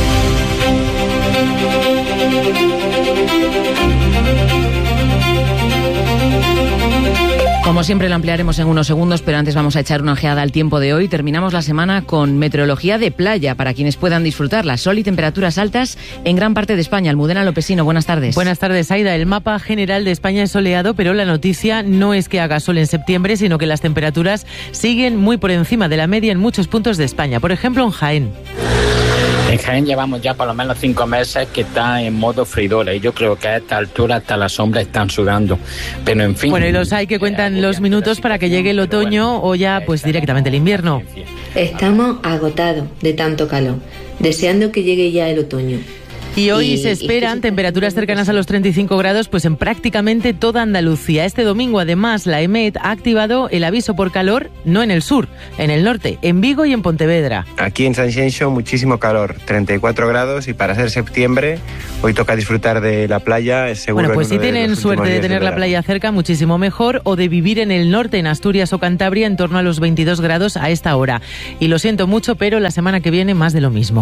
Como siempre lo ampliaremos en unos segundos, pero antes vamos a echar una ojeada al tiempo de hoy. Terminamos la semana con meteorología de playa para quienes puedan disfrutarla. Sol y temperaturas altas en gran parte de España. Almudena Lopesino, buenas tardes. Buenas tardes, Aida. El mapa general de España es soleado, pero la noticia no es que haga sol en septiembre, sino que las temperaturas siguen muy por encima de la media en muchos puntos de España. Por ejemplo, en Jaén. En Jaén llevamos ya por lo menos cinco meses que está en modo freidora y yo creo que a esta altura hasta las sombras están sudando. Pero en fin... Bueno, y los hay que cuentan los minutos para que llegue el otoño o ya pues directamente el invierno. Estamos agotados de tanto calor, deseando que llegue ya el otoño. Y hoy y, se esperan temperaturas cercanas a los treinta y cinco grados pues en prácticamente toda Andalucía. Este domingo, además, la EMET ha activado el aviso por calor, no en el sur, en el norte, en Vigo y en Pontevedra. Aquí en San Xenxo muchísimo calor, treinta y cuatro grados, y para ser septiembre hoy toca disfrutar de la playa, es seguro. Bueno, pues si tienen suerte de tener la playa cerca, muchísimo mejor, o de vivir en el norte, en Asturias o Cantabria, en torno a los veintidós grados a esta hora. Y lo siento mucho, pero la semana que viene más de lo mismo.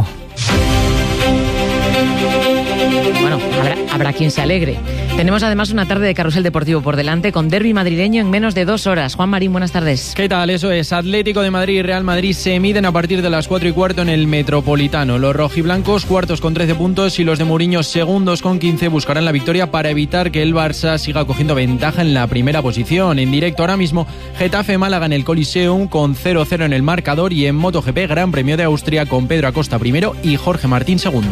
Bueno, habrá, habrá quien se alegre. Tenemos además una tarde de carrusel deportivo por delante con derbi madrileño en menos de dos horas. Juan Marín, buenas tardes. ¿Qué tal? Eso es. Atlético de Madrid y Real Madrid se miden a partir de las cuatro y cuarto en el Metropolitano. Los rojiblancos cuartos con trece puntos y los de Mourinho segundos con quince buscarán la victoria para evitar que el Barça siga cogiendo ventaja en la primera posición. En directo ahora mismo, Getafe-Málaga en el Coliseum con cero cero en el marcador, y en MotoGP Gran Premio de Austria con Pedro Acosta primero y Jorge Martín segundo.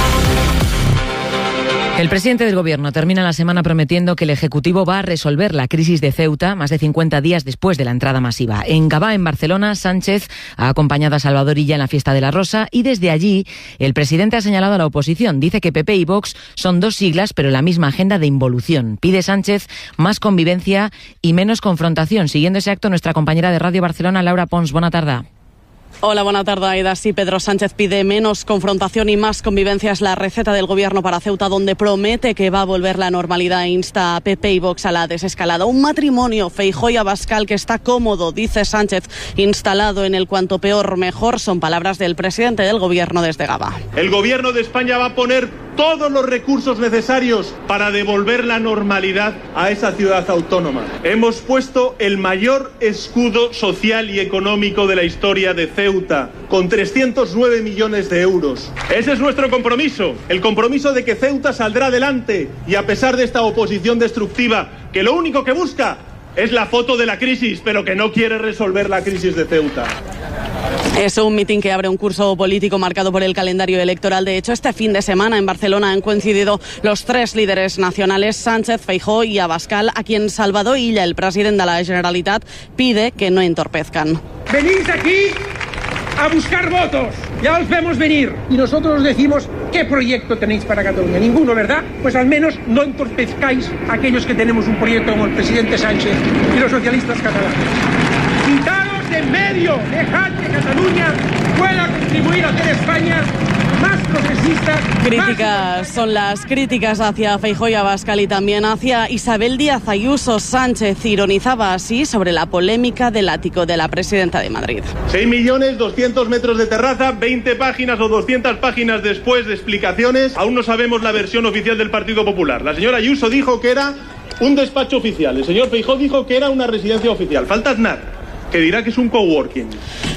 El presidente del Gobierno termina la semana prometiendo que el Ejecutivo va a resolver la crisis de Ceuta más de cincuenta días después de la entrada masiva. En Gavá, en Barcelona, Sánchez ha acompañado a Salvador Illa en la fiesta de la Rosa y desde allí el presidente ha señalado a la oposición. Dice que P P y Vox son dos siglas pero la misma agenda de involución. Pide Sánchez más convivencia y menos confrontación. Siguiendo ese acto, nuestra compañera de Radio Barcelona, Laura Pons. Buena tarde. Hola, buena tarde, Aida. Sí, Pedro Sánchez pide menos confrontación y más convivencia. Es la receta del Gobierno para Ceuta, donde promete que va a volver la normalidad e insta a P P y Vox a la desescalada. Un matrimonio, Feijóo y Abascal, que está cómodo, dice Sánchez, instalado en el cuanto peor mejor. Son palabras del presidente del Gobierno desde Gavá. El Gobierno de España va a poner todos los recursos necesarios para devolver la normalidad a esa ciudad autónoma. Hemos puesto el mayor escudo social y económico de la historia de Ceuta, con trescientos nueve millones de euros. Ese es nuestro compromiso, el compromiso de que Ceuta saldrá adelante, y a pesar de esta oposición destructiva, que lo único que busca es la foto de la crisis, pero que no quiere resolver la crisis de Ceuta. Es un mitin que abre un curso político marcado por el calendario electoral. De hecho, este fin de semana en Barcelona han coincidido los tres líderes nacionales, Sánchez, Feijóo y Abascal, a quien Salvador Illa, el presidente de la Generalitat, pide que no entorpezcan. Venís aquí a buscar votos, ya os vemos venir, y nosotros os decimos qué proyecto tenéis para Cataluña. Ninguno, ¿verdad? Pues al menos no entorpezcáis a aquellos que tenemos un proyecto como el presidente Sánchez y los socialistas catalanes. Quitaros de en medio, dejad que Cataluña pueda contribuir a hacer España más progresista. Críticas más... son las críticas hacia Feijóo y Abascal y también hacia Isabel Díaz Ayuso. Sánchez ironizaba así sobre la polémica del ático de la presidenta de Madrid. seis millones doscientos metros de terraza, veinte páginas o doscientas páginas después de explicaciones. Aún no sabemos la versión oficial del Partido Popular. La señora Ayuso dijo que era un despacho oficial. El señor Feijóo dijo que era una residencia oficial. Falta Aznar, que dirá que es un coworking.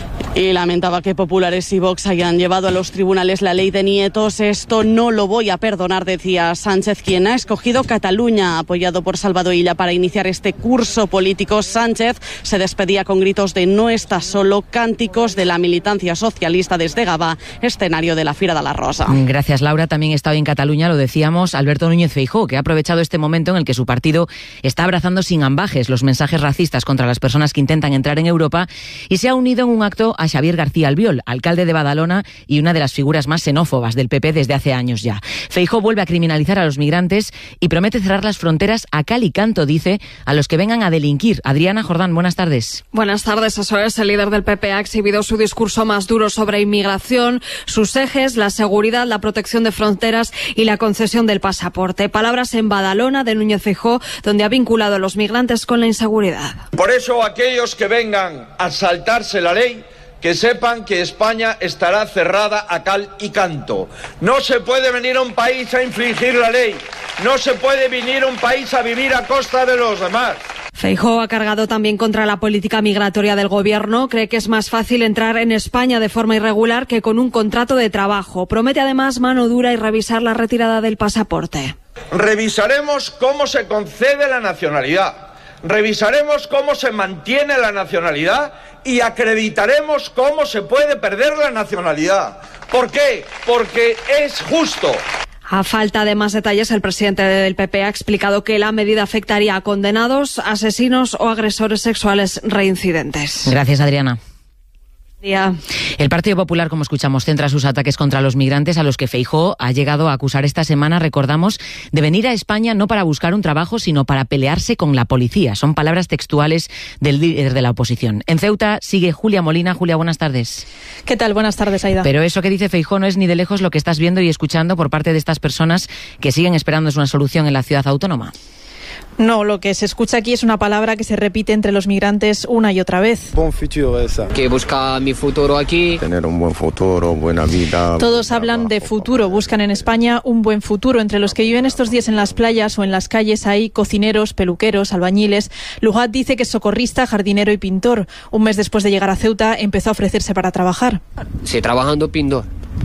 Y lamentaba que populares y Vox hayan llevado a los tribunales la ley de nietos. Esto no lo voy a perdonar, decía Sánchez, quien ha escogido Cataluña, apoyado por Salvador Illa, para iniciar este curso político. Sánchez se despedía con gritos de "no está solo", cánticos de la militancia socialista desde Gavà, escenario de la Fira de la Rosa. Gracias, Laura. También está hoy en Cataluña, lo decíamos, Alberto Núñez Feijóo, que ha aprovechado este momento en el que su partido está abrazando sin ambajes los mensajes racistas contra las personas que intentan entrar en Europa y se ha unido en un acto a Xavier García Albiol, alcalde de Badalona y una de las figuras más xenófobas del P P desde hace años ya. Feijóo vuelve a criminalizar a los migrantes y promete cerrar las fronteras a cal y canto, dice, a los que vengan a delinquir. Adriana Jordán, buenas tardes. Buenas tardes, eso es. El líder del P P ha exhibido su discurso más duro sobre inmigración, sus ejes, la seguridad, la protección de fronteras y la concesión del pasaporte. Palabras en Badalona de Núñez Feijóo, donde ha vinculado a los migrantes con la inseguridad. Por eso, aquellos que vengan a saltarse la ley, que sepan que España estará cerrada a cal y canto. No se puede venir a un país a infringir la ley. No se puede venir a un país a vivir a costa de los demás. Feijóo ha cargado también contra la política migratoria del gobierno. Cree que es más fácil entrar en España de forma irregular que con un contrato de trabajo. Promete además mano dura y revisar la retirada del pasaporte. Revisaremos cómo se concede la nacionalidad. Revisaremos cómo se mantiene la nacionalidad y acreditaremos cómo se puede perder la nacionalidad. ¿Por qué? Porque es justo. A falta de más detalles, el presidente del P P ha explicado que la medida afectaría a condenados, asesinos o agresores sexuales reincidentes. Gracias, Adriana. Día. El Partido Popular, como escuchamos, centra sus ataques contra los migrantes a los que Feijóo ha llegado a acusar esta semana, recordamos, de venir a España no para buscar un trabajo, sino para pelearse con la policía. Son palabras textuales del líder de la oposición. En Ceuta sigue Julia Molina. Julia, buenas tardes. ¿Qué tal? Buenas tardes, Aida. Pero eso que dice Feijóo no es ni de lejos lo que estás viendo y escuchando por parte de estas personas que siguen esperando una solución en la ciudad autónoma. No, lo que se escucha aquí es una palabra que se repite entre los migrantes una y otra vez. Buen futuro esa. Que busca mi futuro aquí. Tener un buen futuro, buena vida. Todos hablan de futuro, buscan en España un buen futuro. Entre los que viven estos días en las playas o en las calles hay cocineros, peluqueros, albañiles. Lugat dice que es socorrista, jardinero y pintor. Un mes después de llegar a Ceuta empezó a ofrecerse para trabajar. Sí, trabajando pintor.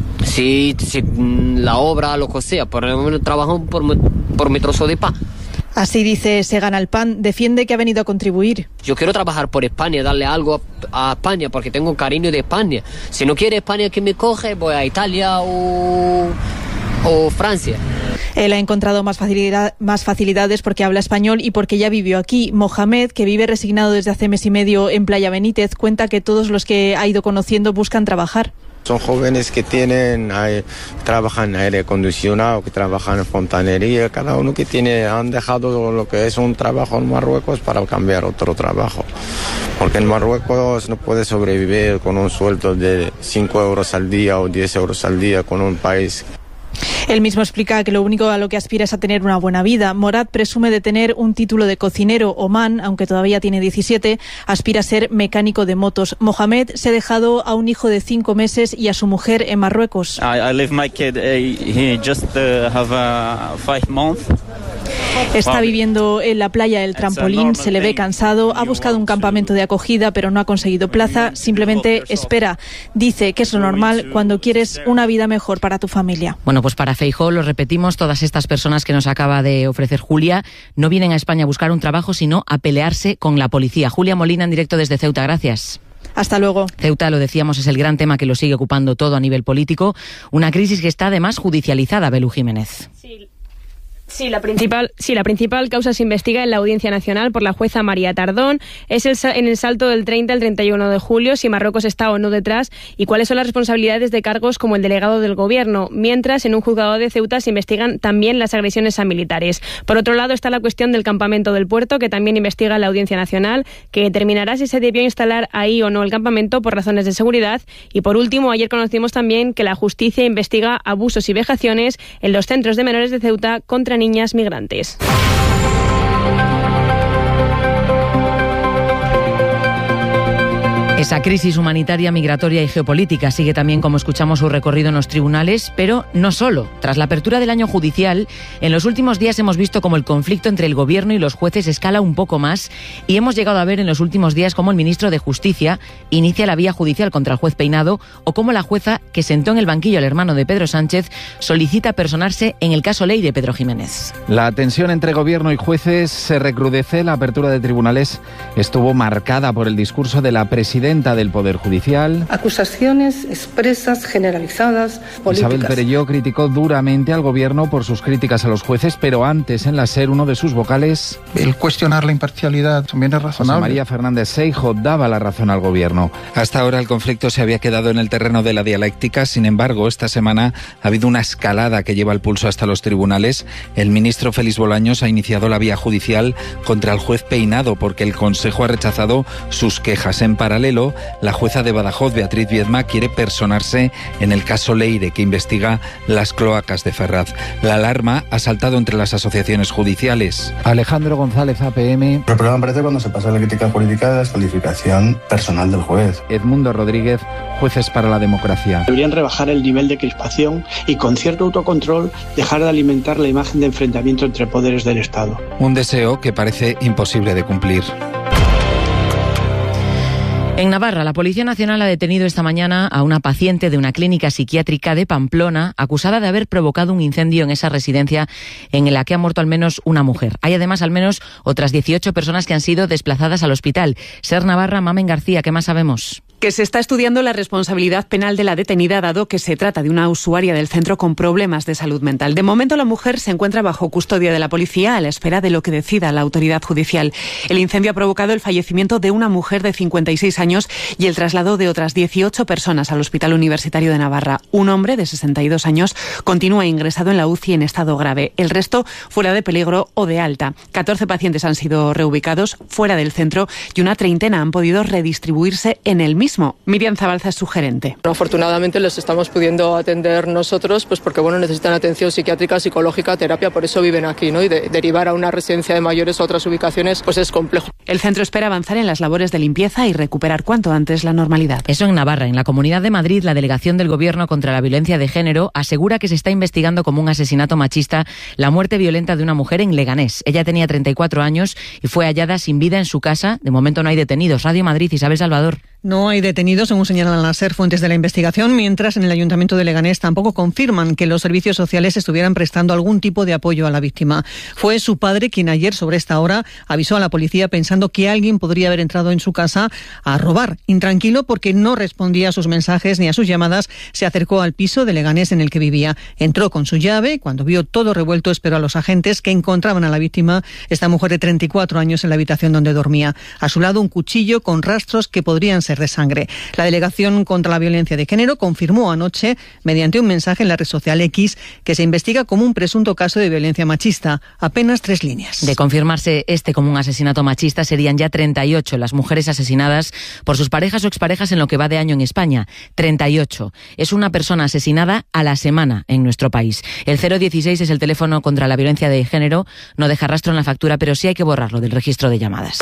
Sí, sí, la obra, lo que sea, por lo menos trabajo por, por mi trozo de pan. Así dice, se gana el pan, defiende que ha venido a contribuir. Yo quiero trabajar por España, darle algo a, a España, porque tengo cariño de España. Si no quiere España que me coge, voy a Italia o, o Francia. Él ha encontrado más, facilidad, más facilidades porque habla español y porque ya vivió aquí. Mohamed, que vive resignado desde hace mes y medio en Playa Benítez, cuenta que todos los que ha ido conociendo buscan trabajar. Son jóvenes que tienen, hay, trabajan en aire acondicionado, que trabajan en fontanería, cada uno que tiene, han dejado lo que es un trabajo en Marruecos para cambiar otro trabajo. Porque en Marruecos no puede sobrevivir con un sueldo de cinco euros al día o diez euros al día con un país. Él mismo explica que lo único a lo que aspira es a tener una buena vida. Morad presume de tener un título de cocinero. Oman, aunque todavía tiene diecisiete, aspira a ser mecánico de motos. Mohamed se ha dejado a un hijo de cinco meses y a su mujer en Marruecos. I, I leave my kid, uh, he just uh, have uh, five months. Está viviendo en la playa del Trampolín, se le ve cansado, ha buscado un campamento de acogida pero no ha conseguido plaza, simplemente espera. Dice que es lo normal cuando quieres una vida mejor para tu familia. Bueno, pues para Feijóo, lo repetimos, todas estas personas que nos acaba de ofrecer Julia no vienen a España a buscar un trabajo, sino a pelearse con la policía. Julia Molina, en directo desde Ceuta, gracias. Hasta luego. Ceuta, lo decíamos, es el gran tema que lo sigue ocupando todo a nivel político, una crisis que está además judicializada, Belú Jiménez. Sí. Sí, la principal, sí, la principal causa se investiga en la Audiencia Nacional por la jueza María Tardón. Es el, en el salto del treinta al treinta y uno de julio, si Marruecos está o no detrás y cuáles son las responsabilidades de cargos como el delegado del Gobierno. Mientras, en un juzgado de Ceuta se investigan también las agresiones a militares. Por otro lado, está la cuestión del campamento del puerto, que también investiga la Audiencia Nacional, que determinará si se debió instalar ahí o no el campamento por razones de seguridad. Y por último, ayer conocimos también que la justicia investiga abusos y vejaciones en los centros de menores de Ceuta contra niñas migrantes. Esa crisis humanitaria, migratoria y geopolítica sigue también, como escuchamos, su recorrido en los tribunales, pero no solo. Tras la apertura del año judicial, en los últimos días hemos visto cómo el conflicto entre el Gobierno y los jueces escala un poco más y hemos llegado a ver en los últimos días cómo el ministro de Justicia inicia la vía judicial contra el juez Peinado o cómo la jueza que sentó en el banquillo al hermano de Pedro Sánchez solicita personarse en el caso Leire, Pedro Jiménez. La tensión entre Gobierno y jueces se recrudece. La apertura de tribunales estuvo marcada por el discurso de la presidenta del Poder Judicial. Acusaciones expresas, generalizadas, políticas. Isabel Perelló criticó duramente al Gobierno por sus críticas a los jueces, pero antes en la SER uno de sus vocales... El cuestionar la imparcialidad también es razonable. José María Fernández Seijo daba la razón al Gobierno. Hasta ahora el conflicto se había quedado en el terreno de la dialéctica, sin embargo, esta semana ha habido una escalada que lleva el pulso hasta los tribunales. El ministro Félix Bolaños ha iniciado la vía judicial contra el juez Peinado porque el Consejo ha rechazado sus quejas. En paralelo, la jueza de Badajoz, Beatriz Viedma, quiere personarse en el caso Leire, que investiga las cloacas de Ferraz. La alarma ha saltado entre las asociaciones judiciales. Alejandro González, A P M. El problema aparece cuando se pasa la crítica jurídica de la descalificación personal del juez. Edmundo Rodríguez, Jueces para la Democracia. Deberían rebajar el nivel de crispación y, con cierto autocontrol, dejar de alimentar la imagen de enfrentamiento entre poderes del Estado. Un deseo que parece imposible de cumplir. En Navarra, la Policía Nacional ha detenido esta mañana a una paciente de una clínica psiquiátrica de Pamplona acusada de haber provocado un incendio en esa residencia en la que ha muerto al menos una mujer. Hay además al menos otras dieciocho personas que han sido desplazadas al hospital. Ser Navarra, Mamen García, ¿qué más sabemos? Que se está estudiando la responsabilidad penal de la detenida, dado que se trata de una usuaria del centro con problemas de salud mental. De momento, la mujer se encuentra bajo custodia de la policía a la espera de lo que decida la autoridad judicial. El incendio ha provocado el fallecimiento de una mujer de cincuenta y seis años y el traslado de otras dieciocho personas al Hospital Universitario de Navarra. Un hombre de sesenta y dos años continúa ingresado en la U C I en estado grave. El resto fuera de peligro o de alta. catorce pacientes han sido reubicados fuera del centro y una treintena han podido redistribuirse en el mismo. Miriam Zabalza es su gerente. Afortunadamente les estamos pudiendo atender nosotros, pues porque bueno, necesitan atención psiquiátrica, psicológica, terapia, por eso viven aquí, ¿no? Y de, derivar a una residencia de mayores a otras ubicaciones, pues es complejo. El centro espera avanzar en las labores de limpieza y recuperar cuanto antes la normalidad. Eso en Navarra. En la Comunidad de Madrid, la delegación del Gobierno contra la violencia de género asegura que se está investigando como un asesinato machista la muerte violenta de una mujer en Leganés. Ella tenía treinta y cuatro años y fue hallada sin vida en su casa. De momento no hay detenidos. Radio Madrid, Isabel Salvador. No hay detenidos, según señalan las SER fuentes de la investigación, mientras en el Ayuntamiento de Leganés tampoco confirman que los servicios sociales estuvieran prestando algún tipo de apoyo a la víctima. Fue su padre quien ayer, sobre esta hora, avisó a la policía pensando que alguien podría haber entrado en su casa a robar. Intranquilo porque no respondía a sus mensajes ni a sus llamadas, se acercó al piso de Leganés en el que vivía. Entró con su llave, cuando vio todo revuelto esperó a los agentes que encontraban a la víctima, esta mujer de treinta y cuatro años, en la habitación donde dormía. A su lado un cuchillo con rastros que podrían ser de sangre. La Delegación contra la Violencia de Género confirmó anoche, mediante un mensaje en la red social X, que se investiga como un presunto caso de violencia machista. Apenas tres líneas. De confirmarse este como un asesinato machista, serían ya treinta y ocho las mujeres asesinadas por sus parejas o exparejas en lo que va de año en España. treinta y ocho. Es una persona asesinada a la semana en nuestro país. El cero dieciséis es el teléfono contra la violencia de género. No deja rastro en la factura, pero sí hay que borrarlo del registro de llamadas.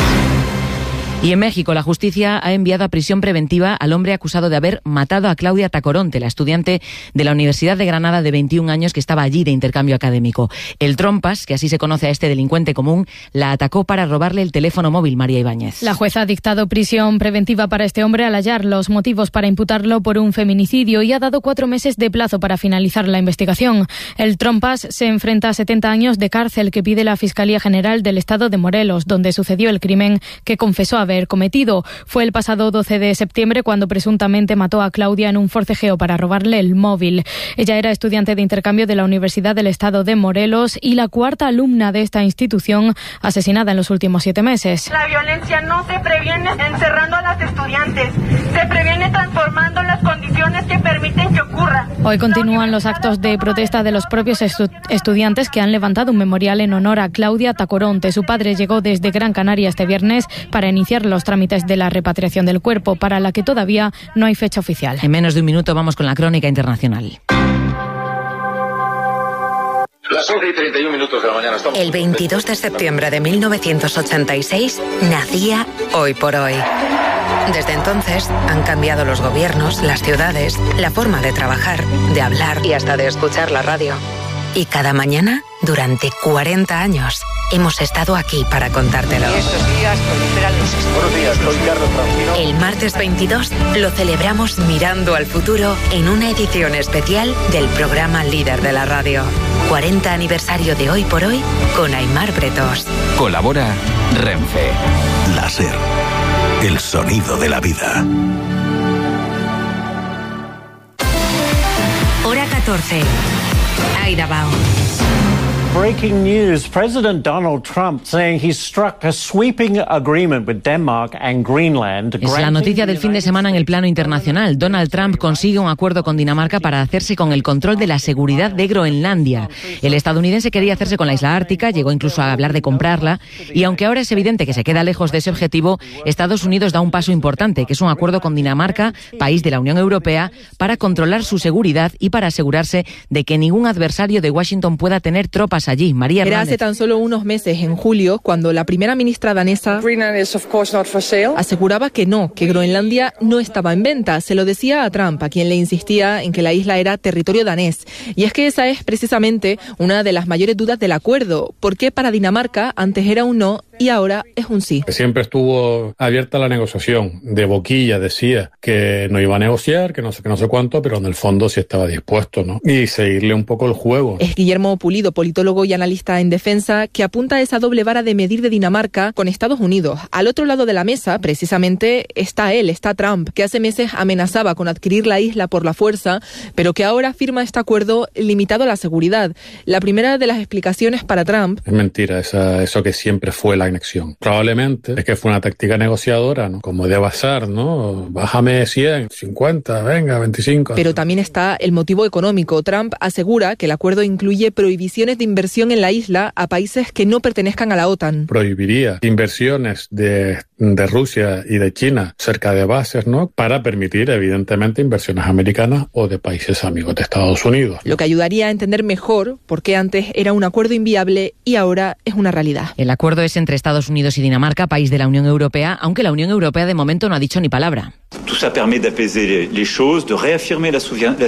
Y en México, la justicia ha enviado a prisión preventiva al hombre acusado de haber matado a Claudia Tacoronte, la estudiante de la Universidad de Granada de veintiún años que estaba allí de intercambio académico. El Trompas, que así se conoce a este delincuente común, la atacó para robarle el teléfono móvil. María Ibáñez. La jueza ha dictado prisión preventiva para este hombre al hallar los motivos para imputarlo por un feminicidio y ha dado cuatro meses de plazo para finalizar la investigación. El Trompas se enfrenta a setenta años de cárcel que pide la Fiscalía General del Estado de Morelos, donde sucedió el crimen que confesó haber haber cometido. Fue el pasado doce de septiembre cuando presuntamente mató a Claudia en un forcejeo para robarle el móvil. Ella era estudiante de intercambio de la Universidad del Estado de Morelos y la cuarta alumna de esta institución asesinada en los últimos siete meses. La violencia no se previene encerrando a las estudiantes, se previene transformando las condiciones que permiten que ocurra. Hoy continúan los actos de protesta de los propios estu- estudiantes que han levantado un memorial en honor a Claudia Tacoronte. Su padre llegó desde Gran Canaria este viernes para iniciar los trámites de la repatriación del cuerpo, para la que todavía no hay fecha oficial. En menos de un minuto vamos con la crónica internacional. Las once y treinta y un minutos de la mañana. Estamos... El veintidós de septiembre de mil novecientos ochenta y seis nacía Hoy por Hoy. Desde entonces han cambiado los gobiernos, las ciudades, la forma de trabajar, de hablar y hasta de escuchar la radio. Y cada mañana, durante cuarenta años, hemos estado aquí para contártelo. Estos días proliferan los... Buenos días, soy Carlos Francino. El martes veintidós lo celebramos mirando al futuro en una edición especial del programa líder de la radio. cuarenta aniversario de Hoy por Hoy con Aimar Bretos. Colabora Renfe. Láser. El sonido de la vida. Hora catorce. Aida Bao. Breaking news. President Donald Trump saying he struck a sweeping agreement with Denmark and Greenland. Es la noticia del fin de semana en el plano internacional. Donald Trump consigue un acuerdo con Dinamarca para hacerse con el control de la seguridad de Groenlandia. El estadounidense quería hacerse con la isla ártica, llegó incluso a hablar de comprarla, y aunque ahora es evidente que se queda lejos de ese objetivo, Estados Unidos da un paso importante, que es un acuerdo con Dinamarca, país de la Unión Europea, para controlar su seguridad y para asegurarse de que ningún adversario de Washington pueda tener tropas allí. María Hernández. Era hace tan solo unos meses, en julio, cuando la primera ministra danesa aseguraba que no, que Groenlandia no estaba en venta. Se lo decía a Trump, a quien le insistía en que la isla era territorio danés. Y es que esa es precisamente una de las mayores dudas del acuerdo. ¿Por qué para Dinamarca antes era un no y ahora es un sí? Siempre estuvo abierta la negociación. De boquilla decía que no iba a negociar, que no sé, que no sé cuánto, pero en el fondo sí estaba dispuesto, ¿no? Y seguirle un poco el juego. Es Guillermo Pulido, politólogo y analista en defensa, que apunta a esa doble vara de medir de Dinamarca con Estados Unidos. Al otro lado de la mesa, precisamente, está él, está Trump, que hace meses amenazaba con adquirir la isla por la fuerza, pero que ahora firma este acuerdo limitado a la seguridad. La primera de las explicaciones para Trump... Es mentira, esa, eso que siempre fue la anexión. Probablemente es que fue una táctica negociadora, ¿no? Como de bazar, ¿no? Bájame cien, cincuenta, venga, veinticinco. Pero también está el motivo económico. Trump asegura que el acuerdo incluye prohibiciones de inversión en la isla a países que no pertenezcan a la OTAN. Prohibiría inversiones de, de Rusia y de China cerca de bases, ¿no? Para permitir, evidentemente, inversiones americanas o de países amigos de Estados Unidos. Lo que ayudaría a entender mejor por qué antes era un acuerdo inviable y ahora es una realidad. El acuerdo es entre Estados Unidos y Dinamarca, país de la Unión Europea, aunque la Unión Europea de momento no ha dicho ni palabra. Tout ça permet d'apaiser les choses, de réaffirmer la